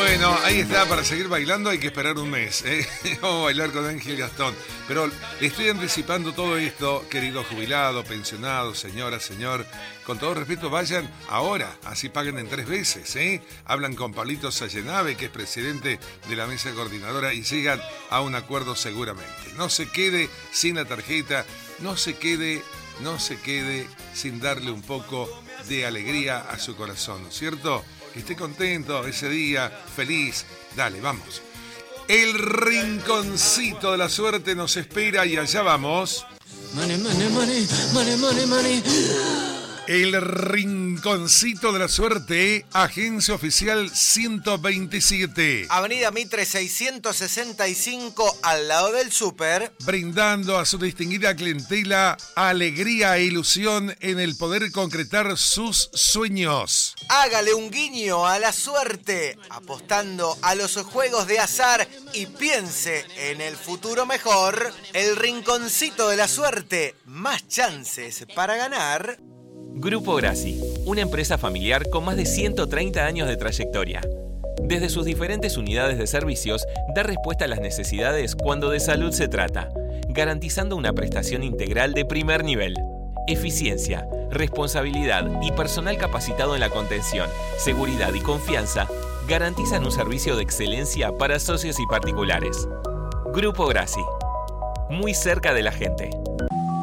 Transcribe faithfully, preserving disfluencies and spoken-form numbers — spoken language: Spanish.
Bueno, ahí está, para seguir bailando hay que esperar un mes, ¿eh? Vamos a bailar con Ángel Gastón. Pero le estoy anticipando todo esto, querido jubilado, pensionado, señora, señor. Con todo respeto, vayan ahora, así paguen en tres veces, ¿eh? Hablan con Pablito Sallenave, que es presidente de la mesa coordinadora, y llegan a un acuerdo seguramente. No se quede sin la tarjeta, no se quede, no se quede sin darle un poco de alegría a su corazón, ¿no es cierto? Que esté contento ese día, feliz. Dale, vamos. El rinconcito de la suerte nos espera y allá vamos. Money, money, money, money, money, money. El rinconcito de la suerte, agencia oficial ciento veintisiete. Avenida Mitre seiscientos sesenta y cinco, al lado del súper. Brindando a su distinguida clientela alegría e ilusión en el poder concretar sus sueños. Hágale un guiño a la suerte, apostando a los juegos de azar y piense en el futuro mejor. El rinconcito de la suerte, más chances para ganar. Grupo Grassi, una empresa familiar con más de ciento treinta años de trayectoria. Desde sus diferentes unidades de servicios, da respuesta a las necesidades cuando de salud se trata, garantizando una prestación integral de primer nivel. Eficiencia, responsabilidad y personal capacitado en la contención, seguridad y confianza garantizan un servicio de excelencia para socios y particulares. Grupo Grassi, muy cerca de la gente.